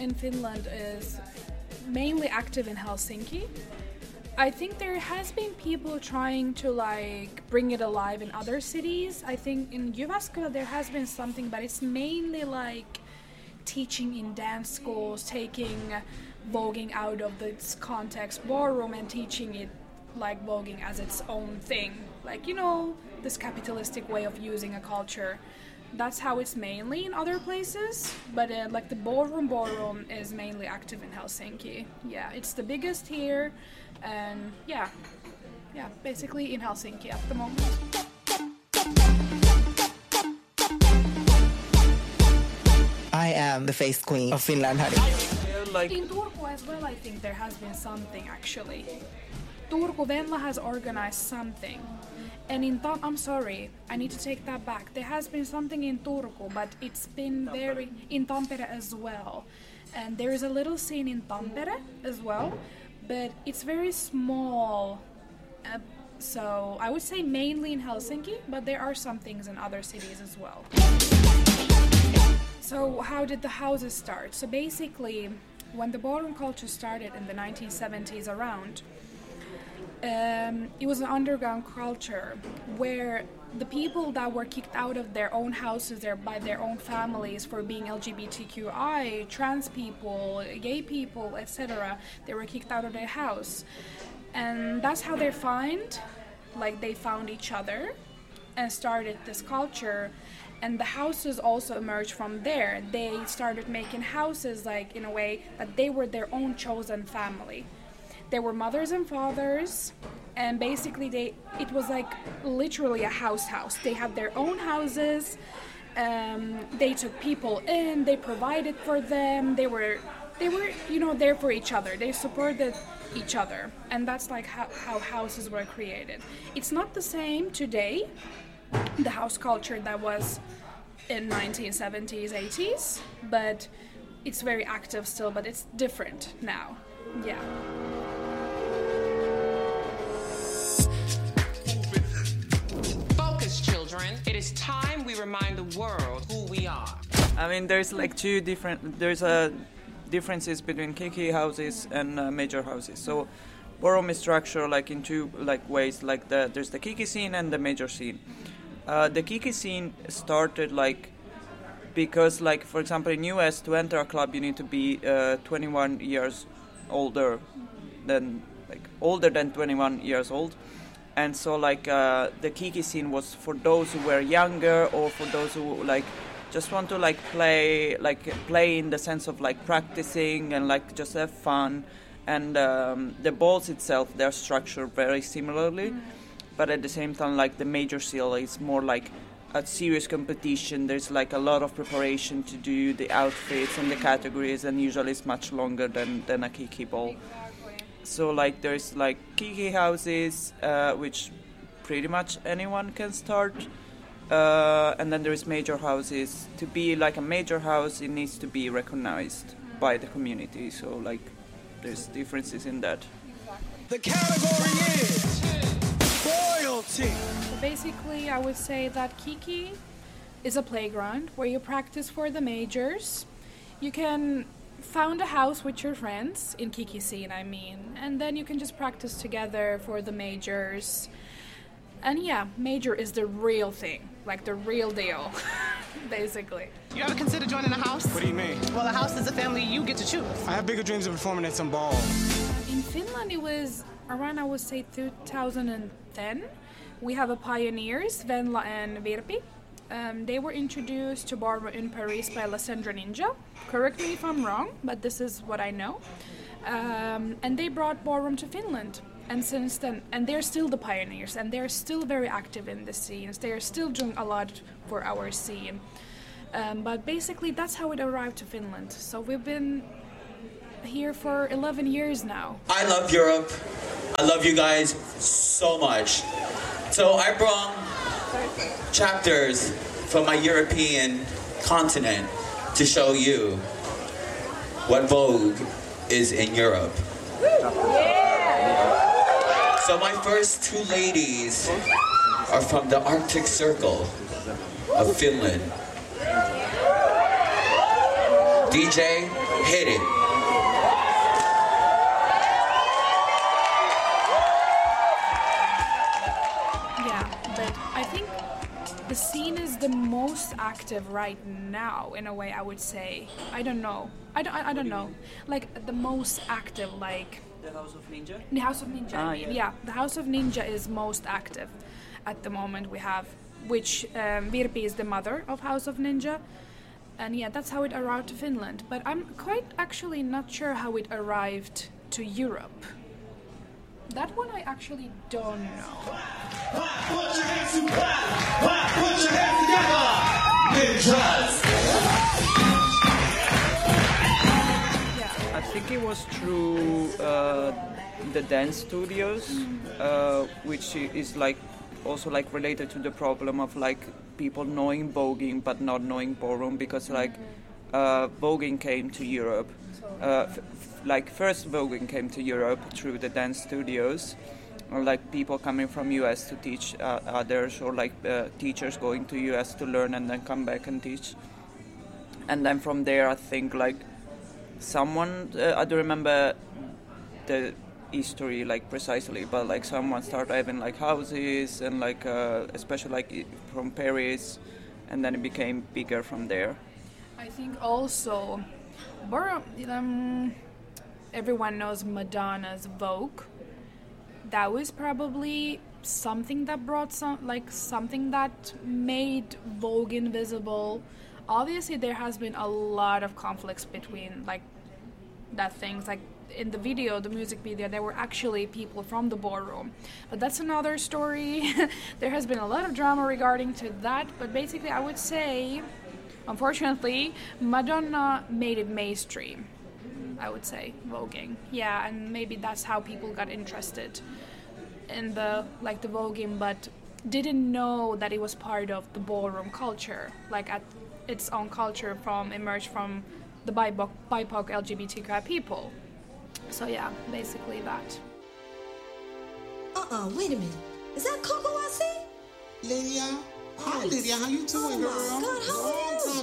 in Finland is mainly active in Helsinki. I think there has been people trying to like bring it alive in other cities. I think in Jyväskylä there has been something, but it's mainly like teaching in dance schools, taking voguing out of its context ballroom and teaching it like voguing as its own thing. Like, you know, this capitalistic way of using a culture. That's how it's mainly in other places, but like the ballroom is mainly active in Helsinki. Yeah, it's the biggest here, and yeah, basically in Helsinki at the moment. I am the face queen of Finland, honey. In Turku as well, I think there has been something actually. Turku Venla has organized something. And I'm sorry, I need to take that back. There has been something in Turku, but it's been very in Tampere as well. And there is a little scene in Tampere as well, but it's very small. So I would say mainly in Helsinki, but there are some things in other cities as well. So how did the houses start? So basically, when the ballroom culture started in the 1970s around, it was an underground culture where the people that were kicked out of their own houses by their own families for being LGBTQI, trans people, gay people, etc., they were kicked out of their house. And that's how they found each other and started this culture. And the houses also emerged from there. They started making houses like in a way that they were their own chosen family. They were mothers and fathers, and basically it was like literally a house. They had their own houses. They took people in. They provided for them. They were there for each other. They supported each other, and that's like how houses were created. It's not the same today, the house culture that was in 1970s, 80s, but it's very active still. But it's different now. Yeah. Children, it is time we remind the world who we are. I mean, there's like differences between kiki houses and major houses. So ballroom is structured like in two ways. Like there's the kiki scene and the major scene. The kiki scene started because for example in US to enter a club you need to be 21 years older than 21 years old. And so the kiki scene was for those who were younger or for those who just want to play in the sense of practicing and just have fun. And the balls itself, they're structured very similarly, but at the same time the major seal is more like a serious competition. There's a lot of preparation to do the outfits and the categories, and usually it's much longer than a kiki ball. So there's kiki houses, which pretty much anyone can start, and then there's major houses. To be a major house, it needs to be recognized by the community. So there's differences in that. The category is royalty. So basically, I would say that kiki is a playground where you practice for the majors. You can found a house with your friends in kiki scene, and then you can just practice together for the majors. And yeah, major is the real thing, the real deal, basically. You ever consider joining a house? What do you mean? Well, a house is a family you get to choose. I have bigger dreams of performing at some ball. In Finland, it was around, I would say, 2010. We have a pioneers, Venla and Virpi. They were introduced to ballroom in Paris by La Cendre Ninja. Correct me if I'm wrong, but this is what I know. And they brought ballroom to Finland. And since then, and they're still the pioneers, and they're still very active in the scenes. They are still doing a lot for our scene. But basically, that's how it arrived to Finland. So we've been here for 11 years now. I love Europe. I love you guys so much. So I brought chapters from my European continent to show you what Vogue is in Europe. So my first two ladies are from the Arctic Circle of Finland. DJ Hit it. Yeah, but I think the scene is the most active right now, in a way, I would say. I don't know. I don't know. Like, the most active, like... The House of Ninja? The House of Ninja. Ah, yeah. The House of Ninja is most active at the moment we have, which Virpi is the mother of House of Ninja. And yeah, that's how it arrived to Finland. But I'm quite actually not sure how it arrived to Europe. That one I actually don't know. Put your hands together. Put your hands together. Ninjas. Yeah. I think it was through the dance studios, which is like also like related to the problem of like people knowing voguing but not knowing ballroom, because like voguing came to Europe. Like first voguing came to Europe through the dance studios, or like people coming from US to teach others, or like teachers going to US to learn and then come back and teach. And then from there, I think like someone, I don't remember the history like precisely, but like someone started having like houses and like especially like from Paris, and then it became bigger from there. I think also, everyone knows Madonna's Vogue. That was probably something that brought something that made Vogue invisible. Obviously, there has been a lot of conflicts between like that things. Like in the video, the music video, there were actually people from the ballroom, but that's another story. There has been a lot of drama regarding to that. But basically, I would say, unfortunately, Madonna made it mainstream. I would say voguing, yeah, and maybe that's how people got interested in the voguing, but didn't know that it was part of the ballroom culture, like at its own culture emerged from the BIPOC LGBTQI people. So yeah, basically that. Wait a minute, is that Coco I see? Lydia, hi Lydia, how you doing, girl? Oh my God, how are